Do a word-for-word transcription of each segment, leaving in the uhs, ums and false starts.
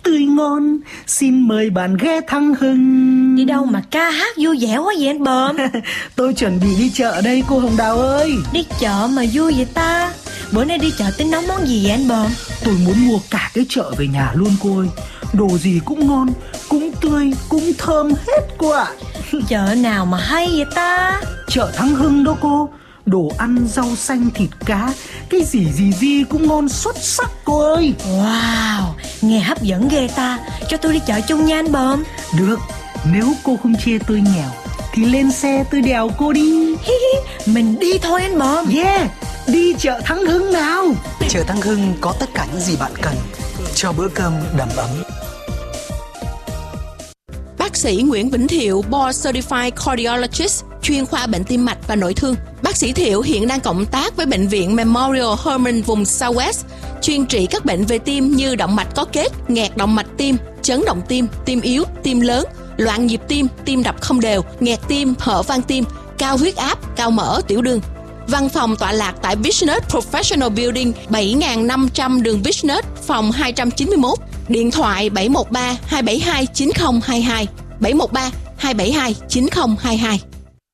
tươi ngon. Xin mời bạn ghé Thăng Hưng. Đi đâu mà ca hát vui vẻ quá vậy anh Bờm? Tôi chuẩn bị đi chợ đây cô Hồng Đào ơi. Đi chợ mà vui vậy ta? Bữa nay đi chợ tính nấu món gì vậy anh Bờm? Tôi muốn mua cả cái chợ về nhà luôn cô ơi. Đồ gì cũng ngon, cũng tươi, cũng thơm hết cô ạ. Chợ nào mà hay vậy ta? Chợ Thăng Hưng đó cô. Đồ ăn, rau xanh, thịt cá, cái gì gì gì cũng ngon xuất sắc cô ơi. Wow, nghe hấp dẫn ghê ta. Cho tôi đi chợ chung nha anh Bờm. Được, nếu cô không chê tôi nghèo thì lên xe tôi đèo cô đi. Hi hi, mình đi thôi anh Bờm. Yeah, đi chợ Thăng Hưng nào. Chợ Thăng Hưng có tất cả những gì bạn cần cho bữa cơm đầm ấm. Bác sĩ Nguyễn Vĩnh Thiệu, Board Certified Cardiologist, chuyên khoa bệnh tim mạch và nội thương. Bác sĩ Thiệu hiện đang cộng tác với Bệnh viện Memorial Hermann vùng Southwest, chuyên trị các bệnh về tim như động mạch có kết, nghẹt động mạch tim, chấn động tim, tim yếu, tim lớn, loạn nhịp tim, tim đập không đều, nghẹt tim, hở van tim, cao huyết áp, cao mỡ, tiểu đường. Văn phòng tọa lạc tại Business Professional Building bảy nghìn năm trăm đường Business, phòng hai trăm chín mươi mốt. Điện thoại bảy một ba hai bảy hai chín không hai hai, bảy một ba hai bảy hai chín không hai hai.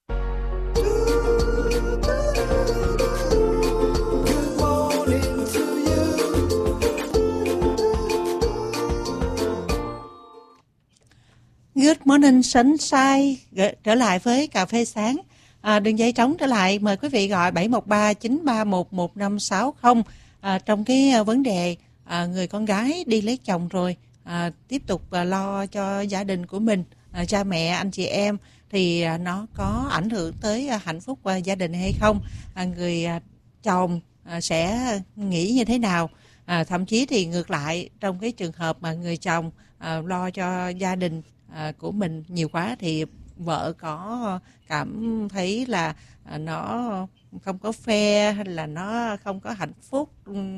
Good morning sunshine, trở lại với cà phê sáng. À, đường dây trống trở lại, mời quý vị gọi bảy một ba chín ba một một năm sáu không. À, trong cái vấn đề à, người con gái đi lấy chồng rồi, à, tiếp tục à, lo cho gia đình của mình, à, cha mẹ, anh chị em, thì à, nó có ảnh hưởng tới à, hạnh phúc à, gia đình hay không? À, người à, chồng à, sẽ nghĩ như thế nào? À, thậm chí thì ngược lại, trong cái trường hợp mà người chồng à, lo cho gia đình à, của mình nhiều quá thì vợ có cảm thấy là à, nó không có fair hay là nó không có hạnh phúc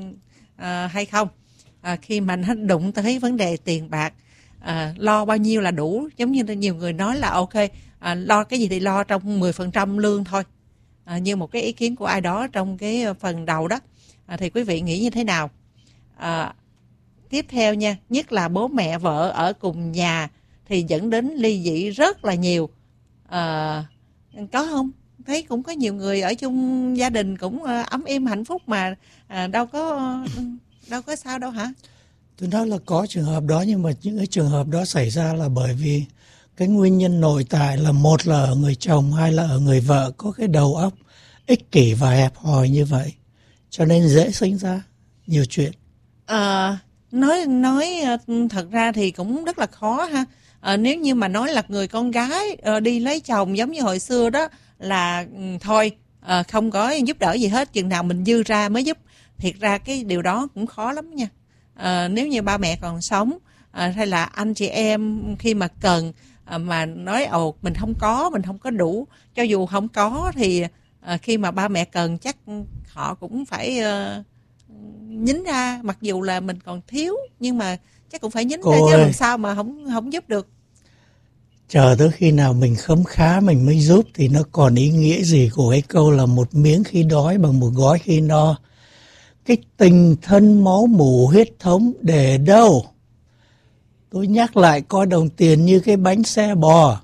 à, hay không? À, khi mà nó đụng tới vấn đề tiền bạc, à, lo bao nhiêu là đủ, giống như nhiều người nói là ok, à, lo cái gì thì lo trong mười phần trăm lương thôi, à, như một cái ý kiến của ai đó trong cái phần đầu đó. À, thì quý vị nghĩ như thế nào? À, tiếp theo nha, nhất là bố mẹ vợ ở cùng nhà thì dẫn đến ly dị rất là nhiều. À, có không? Thấy cũng có nhiều người ở chung gia đình cũng ấm êm hạnh phúc mà, à, đâu có đâu có sao đâu hả? Tôi nói là có trường hợp đó, nhưng mà những cái trường hợp đó xảy ra là bởi vì cái nguyên nhân nội tại là một là ở người chồng, hai là ở người vợ có cái đầu óc ích kỷ và hẹp hòi như vậy, cho nên dễ sinh ra nhiều chuyện. À, nói nói thật ra thì cũng rất là khó ha. À, nếu như mà nói là người con gái à, đi lấy chồng giống như hồi xưa đó là um, thôi à, không có giúp đỡ gì hết, chừng nào mình dư ra mới giúp. Thiệt ra cái điều đó cũng khó lắm nha. À, nếu như ba mẹ còn sống, à, hay là anh chị em khi mà cần à, mà nói ồ mình không có, mình không có đủ, cho dù không có thì à, khi mà ba mẹ cần chắc họ cũng phải à, nhín ra, mặc dù là mình còn thiếu nhưng mà chắc cũng phải nhín Cô ra chứ ơi, làm sao mà không không giúp được. Chờ tới khi nào mình khấm khá mình mới giúp thì nó còn ý nghĩa gì của cái câu là một miếng khi đói bằng một gói khi no. Cái tình thân máu mủ huyết thống để đâu? Tôi nhắc lại coi đồng tiền như cái bánh xe bò.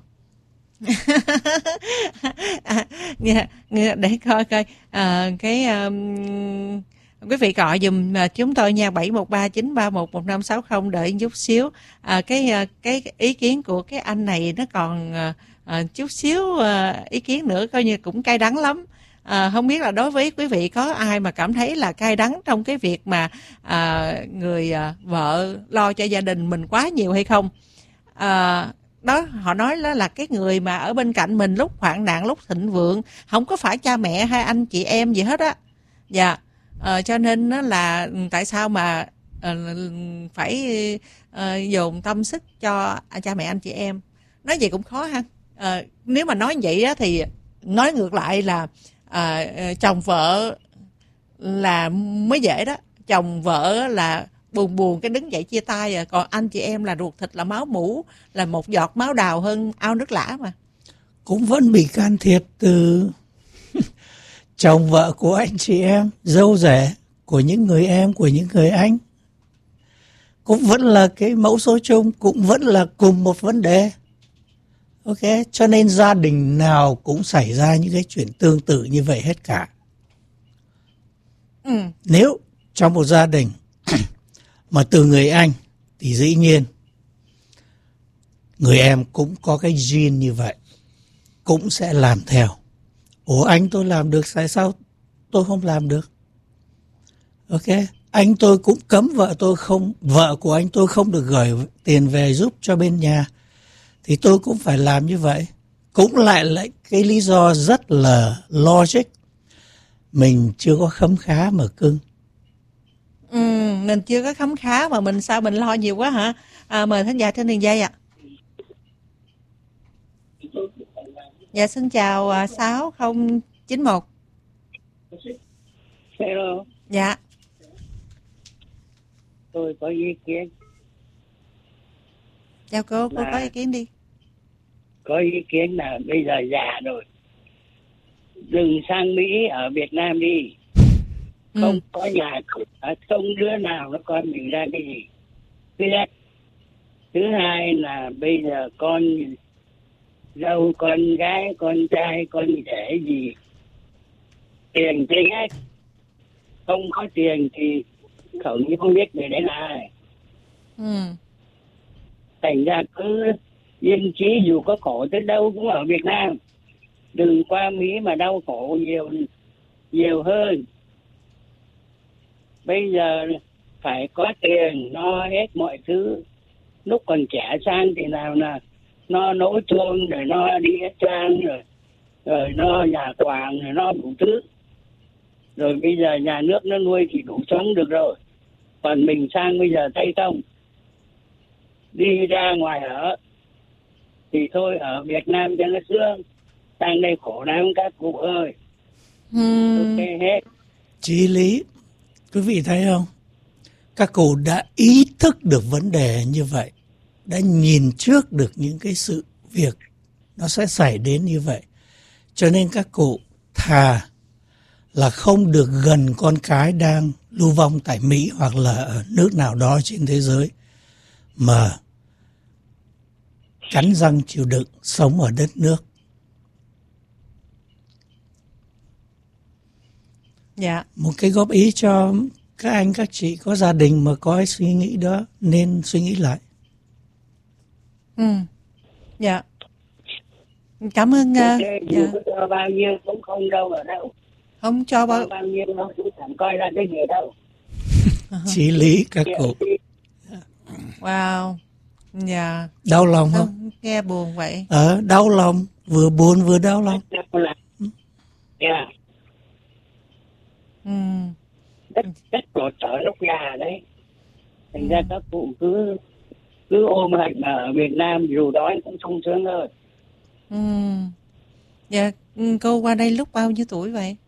à, nghe, nghe, để coi coi à, cái um, quý vị gọi dùm chúng tôi nha, bảy một ba chín ba một một năm sáu không, đợi chút xíu. À, cái cái ý kiến của cái anh này nó còn à, chút xíu à, ý kiến nữa, coi như cũng cay đắng lắm. À, không biết là đối với quý vị có ai mà cảm thấy là cay đắng trong cái việc mà à, người à, vợ lo cho gia đình mình quá nhiều hay không? À, đó, họ nói đó là cái người mà ở bên cạnh mình lúc hoạn nạn, lúc thịnh vượng, không có phải cha mẹ hay anh chị em gì hết á. Dạ. À, cho nên nó là tại sao mà à, phải à, dồn tâm sức cho cha mẹ anh chị em. Nói vậy cũng khó ha. À, nếu mà nói vậy á thì nói ngược lại là à, chồng vợ là mới dễ đó, chồng vợ là buồn buồn cái đứng dậy chia tay à, còn anh chị em là ruột thịt là máu mủ, là một giọt máu đào hơn ao nước lã mà. Cũng vẫn bị can thiệp từ chồng vợ của anh chị em, dâu rể của những người em, của những người anh. cũng vẫn là cái mẫu số chung, cũng vẫn là cùng một vấn đề. Ok, cho nên gia đình nào cũng xảy ra những cái chuyện tương tự như vậy hết cả. Ừ. Nếu trong một gia đình mà từ người anh thì dĩ nhiên người em cũng có cái gene như vậy, cũng sẽ làm theo. Ủa anh tôi làm được, tại sao tôi không làm được? Ok, anh tôi cũng cấm vợ tôi không, vợ của anh tôi không được gửi tiền về giúp cho bên nhà, thì tôi cũng phải làm như vậy. Cũng lại lại cái lý do rất là logic. Mình chưa có khấm khá mà cưng. Ừ, mình chưa có khấm khá mà mình sao mình lo nhiều quá hả? À, mời thính giả trên đường dây ạ. Dạ xin chào uh, sáu không chín một. Hello. Dạ. Tôi có ý kiến. Chào cô, cô Là... có ý kiến đi. Có ý kiến là bây giờ già rồi, đừng sang Mỹ, ở Việt Nam đi. Không ừ. có nhà cửa, không đứa nào nó coi mình ra cái gì. Thứ nhất. Thứ hai là bây giờ con dâu, con gái, con trai, con rể gì, tiền trên hết. Không có tiền thì khẩu như không biết người đấy là ai. Ừ. Thành ra cứ yên trí, dù có khổ tới đâu cũng ở Việt Nam. Đừng qua Mỹ mà đau khổ nhiều nhiều hơn. Bây giờ phải có tiền no hết mọi thứ. Lúc còn trẻ sang thì nào là no nấu chuông, rồi no đi hết trang, rồi rồi no nhà quàng, rồi no đủ thứ. Rồi bây giờ nhà nước nó nuôi thì đủ sống được rồi. Còn mình sang bây giờ tay không, đi ra ngoài ở thì thôi ở Việt Nam cho nó sướng. Sang đây khổ lắm các cụ ơi. Ừ. Ok hết. Chí lý, quý vị thấy không? Các cụ đã ý thức được vấn đề như vậy, đã nhìn trước được những cái sự việc nó sẽ xảy đến như vậy. Cho nên các cụ thà là không được gần con cái đang lưu vong tại Mỹ hoặc là ở nước nào đó trên thế giới, mà cắn răng chịu đựng sống ở đất nước. Dạ. Một cái góp ý cho các anh các chị có gia đình mà có cái suy nghĩ đó, nên suy nghĩ lại. Ừ. Dạ. Cảm ơn. Ok, uh, dù dạ. có cho bao nhiêu cũng không đâu ở đâu. Không cho bao, cho bao nhiêu nó cũng chẳng coi ra cái gì đâu. Chí lý các cụ. Wow. Dạ. Đau lòng không? Nghe buồn vậy. Ờ, đau lòng, vừa buồn vừa đau lòng. Dạ. Ừ. Rất, rất khổ sở lúc già đấy. Thành ừ. ra các cụ cứ cứ ôm hạnh ở Việt Nam, dù đói cũng sung sướng hơn. Ừ. Dạ, cô qua đây lúc bao nhiêu tuổi vậy?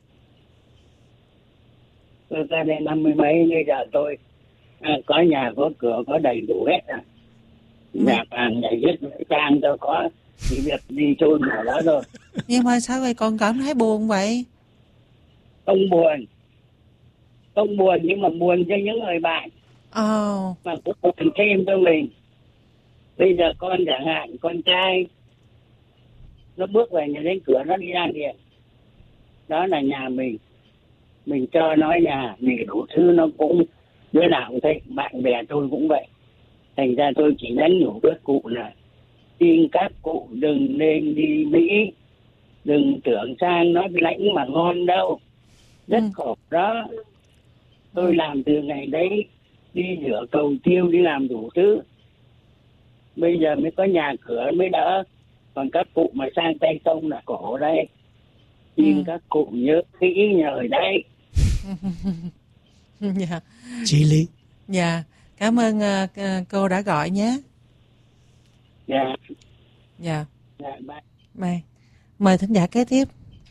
Tôi ra đây năm mươi mấy, bây giờ tôi à, có nhà, có cửa, có đầy đủ hết rồi. Nhà hàng, nhà giết, trang tôi có, chỉ việc đi chôn ở đó rồi. Nhưng mà sao vậy, còn cảm thấy buồn vậy? Không buồn. Không buồn, nhưng mà buồn cho những người bạn. Ồ. Oh. Mà cũng buồn thêm cho mình. Bây giờ con chẳng hạn, con trai nó bước về nhà đến cửa, nó đi ra điện, đó là nhà mình. Mình cho nó nhà, mình đủ thứ nó cũng, đứa nào cũng thấy, bạn bè tôi cũng vậy. Thành ra tôi chỉ nhắn nhủ các cụ là xin các cụ đừng nên đi Mỹ, đừng tưởng sang nó lãnh mà ngon đâu, rất ừ. khổ đó. Tôi làm từ ngày đấy, đi rửa cầu tiêu, đi làm đủ thứ. Bây giờ mới có nhà cửa mới đỡ. Còn các cụ mà sang tay không là khổ đây. Xin ừ. các cụ nhớ kỹ nhờ đấy. Dạ. Chí lý. Dạ. Cảm ơn uh, cô đã gọi nhé. Dạ. Dạ. Dạ, bye. Bye. Mời thính giả kế tiếp.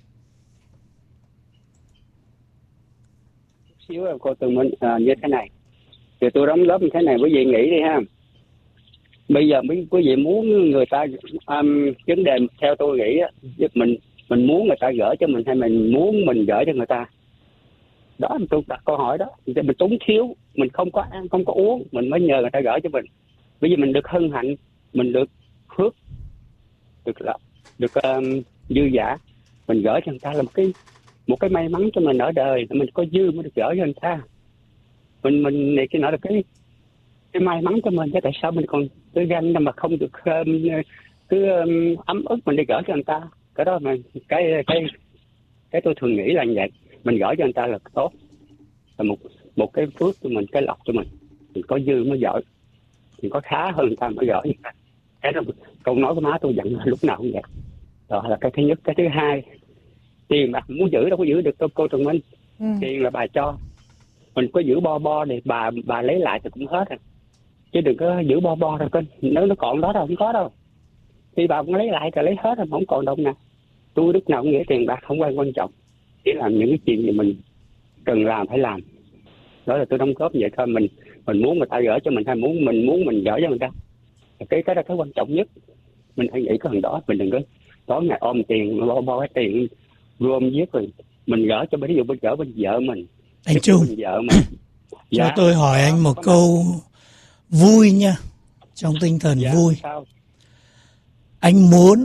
Xíu là cô Tường Minh à, như thế này. Thì tôi đóng góp như thế này, quý vị nghĩ đi ha. Bây giờ mấy quý vị muốn người ta um, vấn đề theo tôi nghĩ á, mình mình muốn người ta gửi cho mình hay mình muốn mình gửi cho người ta? Đó tôi đặt câu hỏi đó, mình túng thiếu, mình không có ăn không có uống, mình mới nhờ người ta gửi cho mình. Bởi vì mình được hân hạnh, mình được phước, được là được um, dư dả, mình gửi cho người ta là một cái một cái may mắn cho mình ở đời, mình có dư mới được gửi cho người ta. Mình mình này cái nói là cái cái may mắn cho mình, chứ tại sao mình còn cứ ganh mà không được um, cứ um, ấm ức mình đi gửi cho người ta. Cái đó mà cái cái cái tôi thường nghĩ là như vậy, mình gửi cho người ta là tốt, là một một cái phước cho mình, cái lộc cho mình, mình có dư mới giỏi, mình có khá hơn người ta mới giỏi. Cái đó câu nói của má tôi dặn lúc nào cũng vậy. Đó là cái thứ nhất. Cái thứ hai, tiền bạc muốn giữ đâu có giữ được đâu cô Trần Minh. Ừ. Tiền là bà cho, mình có giữ bo bo để bà bà lấy lại thì cũng hết rồi, chứ đừng có giữ bo bo rồi, nếu nó còn đó đâu, không có đâu. Khi bà cũng lấy lại thì lấy hết rồi, không còn đâu nè. Tôi lúc nào cũng nghĩ tiền bạc không quan quan trọng, chỉ làm những cái chuyện gì mình cần làm phải làm. Đó là tôi đóng góp vậy thôi. Mình mình muốn người ta gửi cho mình hay muốn mình muốn mình gửi cho người ta, cái cái đó cái quan trọng nhất. Mình hãy nghĩ cái phần đó, mình đừng có tối ngày ôm tiền bo bo cái tiền gom viết rồi mình gửi cho, ví dụ mình gửi bên vợ mình. Anh Trung, vợ mình. Dạ, cho tôi hỏi đó, anh một câu vui nha, trong tinh thần dạ, vui. sao? Anh muốn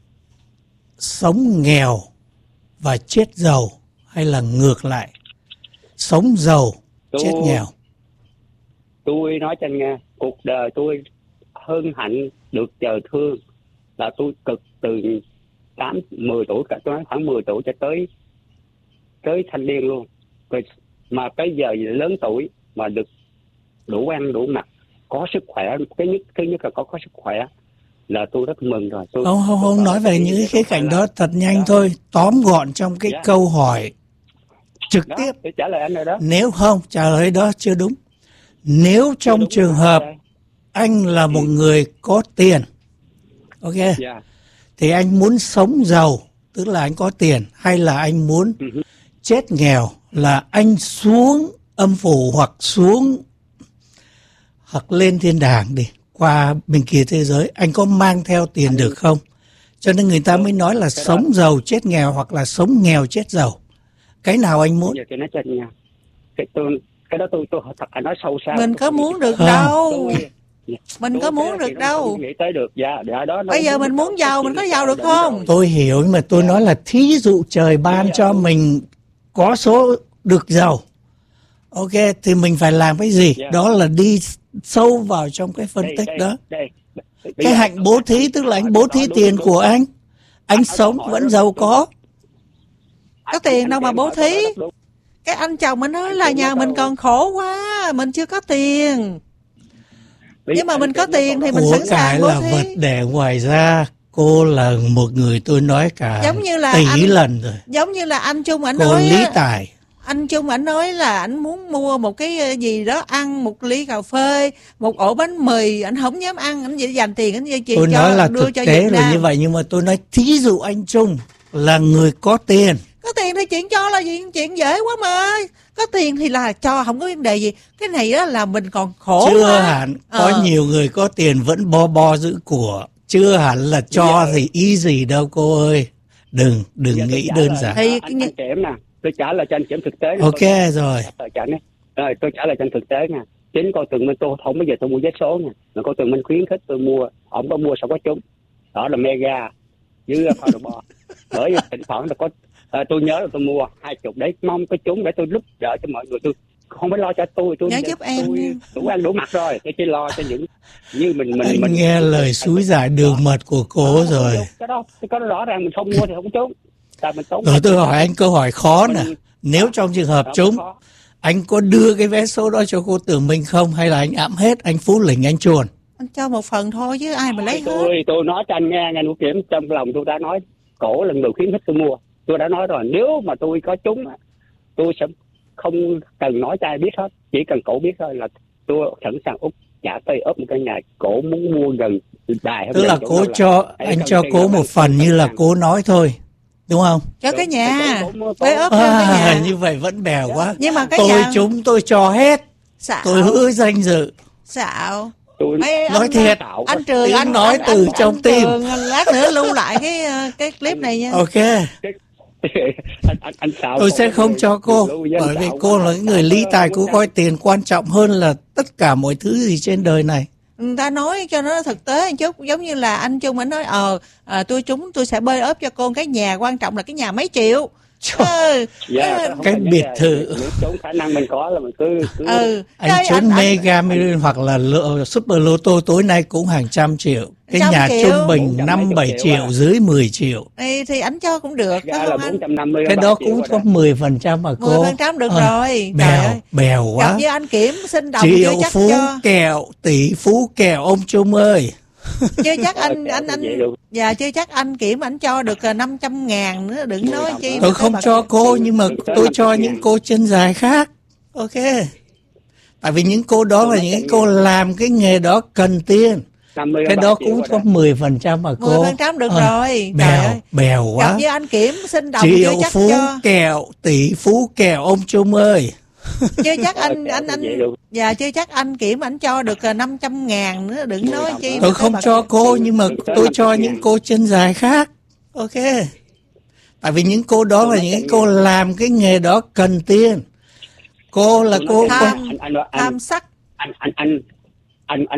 sống nghèo và chết giàu hay là ngược lại, sống giàu tôi, chết nghèo? Tôi nói cho anh nghe, cuộc đời tôi hân hạnh được trời thương là tôi cực từ tám mười tuổi, cả tôi nói khoảng mười tuổi cho tới tới thanh niên luôn. Rồi mà cái giờ lớn tuổi mà được đủ ăn đủ mặc, có sức khỏe, cái nhất cái nhất là có có sức khỏe là tôi rất mừng rồi. Tôi, không không không nói về những cái khía cạnh đó thật nhanh đó. Thôi tóm gọn trong cái yeah. câu hỏi trực đó, tiếp. Tôi trả lời anh rồi đó. Nếu không trả lời đó chưa đúng. Nếu trong đúng trường hợp đây. Anh là một ừ. người có tiền, ok, yeah. thì anh muốn sống giàu, tức là anh có tiền, hay là anh muốn uh-huh. chết nghèo, là anh xuống âm phủ hoặc xuống hoặc lên thiên đàng đi, qua bên kia thế giới, anh có mang theo tiền anh được không? Cho nên người ta mới nói là sống đó. Giàu chết nghèo hoặc là sống nghèo chết giàu. Cái nào anh muốn? Giờ tôi nói cho anh nha. Cái, tôi, cái đó tôi tôi thật phải nói sâu xa. Mình có muốn được à. đâu. Tôi, mình tôi có muốn được đâu. Nghĩ tới được. Dạ, dạ, đó, bây giờ mình muốn giàu, mình có giàu được không? Tôi hiểu, nhưng mà tôi dạ. nói là thí dụ trời ban dạ. cho mình có số được giàu. Ok, thì mình phải làm cái gì? Yeah. Đó là đi sâu vào trong cái phân đây, tích đây, đó. Đây, đây. Cái hạnh bố thí tức là anh bố thí tiền của anh. Anh sống vẫn giàu có. Có tiền đâu mà bố thí. Cái anh chồng mình nói là nhà mình còn khổ quá, mình chưa có tiền. Nhưng mà mình có tiền thì mình sẵn sàng bố thí. Của cải là vật để ngoài ra. Cô là một người tôi nói cả giống như là tỷ anh, lần rồi. Giống như là anh Trung ảnh cô nói. Lý Tài. Anh Trung ảnh nói là anh muốn mua một cái gì đó ăn, một ly cà phê, một ổ bánh mì, anh không dám ăn, anh chỉ dành tiền anh chỉ tôi cho nói là đưa thực cho tế Việt là Nam. như vậy, nhưng mà tôi nói thí dụ anh Trung là người có tiền. Có tiền thì chuyện cho là chuyện, chuyện dễ quá mà. Có tiền thì là cho, không có vấn đề gì. Cái này đó là mình còn khổ. Chưa quá. hẳn, có ờ. nhiều người có tiền vẫn bo bo giữ của. Chưa hẳn là cho dạ. thì ý gì đâu cô ơi. Đừng, đừng dạ, nghĩ đơn giản. Thì anh, anh Kiểm nè, tôi trả lời cho anh Kiểm thực tế. Ok tôi, rồi. Rồi tôi trả lời cho anh thực tế nha. Chính cô Tường Minh tôi không bao giờ tôi mua vé số nha. Mà cô Tường Minh khuyến khích tôi mua, ông có mua sao có trúng. Đó là mega với phao đồ bò. Bởi vì thỉnh thoảng là có à, tôi nhớ là tôi mua hai chục đấy, mong có trúng để tôi giúp đỡ cho mọi người. Tôi không phải lo cho tôi, tôi nhớ giúp em tôi đủ ăn đủ mặc rồi, tôi chỉ lo cho những như mình mình anh mình nghe mình, lời xúi giải đường đó. Mật của cô đó, rồi cái đó cái đó rõ ràng mình không mua thì không trúng. Tại mình tốn. Rồi tôi hỏi anh câu hỏi khó nè, nếu trong trường hợp trúng, anh có đưa cái vé số đó cho cô Tường Minh không, hay là anh ẵm hết, anh Phú Lĩnh anh chuồn? Anh cho một phần thôi chứ ai mà lấy tôi, hết. Tôi tôi nói cho anh nghe, nghe Vũ Kiểm, trong lòng tôi đã nói, cổ lần đầu khuyến khích tôi mua. Tôi đã nói rồi, nếu mà tôi có trúng, tôi sẽ không cần nói cho ai biết hết, chỉ cần cổ biết thôi là tôi sẵn sàng úp trả tay úp một cái nhà cổ muốn mua gần đài. Tức là cố cho anh cho cố một phần như là cố nói thôi, đúng không? Cho cái nhà, với ốp à, cái nhà. Như vậy vẫn bèo quá. Nhưng mà cái tôi nhà... chúng tôi cho hết. Xạo. Tôi hứa danh dự. Xạo. Tôi Ê, nói anh, thiệt. Anh Trường, anh nói anh, từ anh, trong anh tim. Trường, lát nữa lưu lại cái cái clip này nha. Ok. Cái, anh, anh, anh xạo Tôi con sẽ cái không người- cho cô, người dân bởi vì xạo cô quá. là cái người lý tài, cô coi tiền quan trọng hơn là tất cả mọi thứ gì trên đời này. Người ta nói cho nó thực tế một chút, giống như là anh Trung anh nói ờ à, tôi trúng tôi sẽ bơi ốp cho cô cái nhà, quan trọng là cái nhà mấy triệu. Trời, Ừ, Dạ, ừ, không cái phải biệt vấn đề. thự. Nếu trốn khả năng mình có là mình cứ, cứ... ừ. anh Đây, trúng anh- Mega Million hoặc là lô- Super Lotto tối nay cũng hàng trăm triệu. Cái Trăm nhà triệu. trung bình bốn trăm năm mấy bảy triệu triệu, à. dưới mười triệu. thì, thì anh cho cũng được, Ra phải là không anh? bốn trăm năm mươi Cái ba đó triệu cũng rồi có đó. mười phần trăm mà cô. mười phần trăm được Ờ, rồi. Trời Bèo, ơi. bèo Gặp quá. như anh Kiểm xin đồng Triệu chưa chắc phú cho. kèo, tỷ phú kèo ông Trung ơi. Chưa chắc anh Ờ, anh kẹo anh thì vậy được. dạ chưa chắc anh Kiểm anh cho được năm trăm ngàn nữa, đừng nói chi. Tôi mà không tới cho bạc- cô, nhưng mà Được tới tôi năm cho trăm những ngàn. cô chân dài khác. Ok. Tại vì những cô đó là những cái cô làm cái nghề đó cần tiền. năm mươi Cái ba đó triệu cũng rồi có đó. mười phần trăm mà cô. mười phần trăm được Ờ, rồi. Trời Bèo, ơi. bèo Gặp quá. như anh Kiểm xin đồng chưa Triệu chắc phú cho. kèo, tỷ phú kèo ông Trung ơi. Chưa chắc anh Ờ, anh kẹo thì vậy anh được. dạ chưa chắc anh Kiểm anh cho được năm trăm ngàn nữa, đừng nói chi. mà Tôi tới không bạc- cho cô, nhưng mà Được tới tôi năm cho trăm những ngàn. cô chân dài khác. Ok. Tại vì những cô đó là những cái cô làm cái nghề đó cần tiền. Cô là cô, Tôi nói cô anh, anh, anh, anh, tham sắc. anh, anh, anh, anh, anh